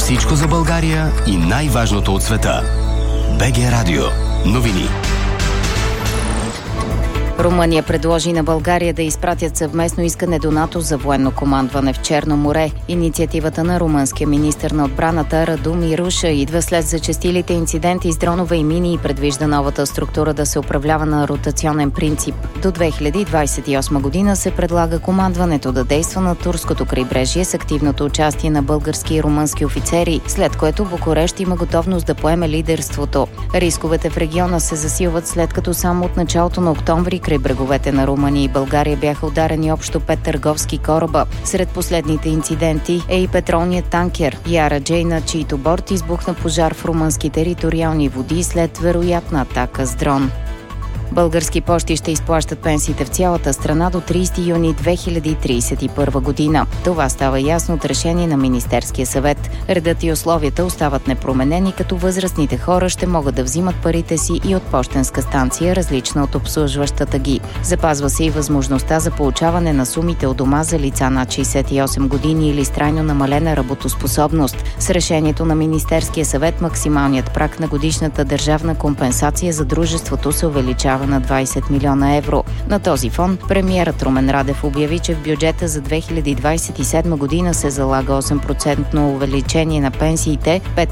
Всичко за България и най-важното от света. БГ Радио. Новини. Румъния предложи на България да изпратят съвместно искане до НАТО за военно командване в Черно море. Инициативата на румънския министър на отбраната Раду Мируша идва след зачестилите инциденти с дронове и мини и предвижда новата структура да се управлява на ротационен принцип. До 2028 година се предлага командването да действа на турското крайбрежие с активното участие на български и румънски офицери, след което Букурещ има готовност да поеме лидерството. Рисковете в региона се засилват, след като само от началото на октомври край бреговете на Румъния и България бяха ударени общо 5 търговски кораба. Сред последните инциденти е и петролният танкер Яра Джей, на чийто борт избухна пожар в румънски териториални води след вероятна атака с дрон. Български пощи ще изплащат пенсиите в цялата страна до 30 юни 2031 година. Това става ясно от решение на Министерския съвет. Редът и условията остават непроменени, като възрастните хора ще могат да взимат парите си и от пощенска станция, различна от обслужващата ги. Запазва се и възможността за получаване на сумите от дома за лица над 68 години или с трайно намалена работоспособност. С решението на Министерския съвет максималният праг на годишната държавна компенсация за дружеството се увеличава на 20 милиона евро. На този фон премиерът Румен Радев обяви, че в бюджета за 2027 година се залага 8% увеличение на пенсиите,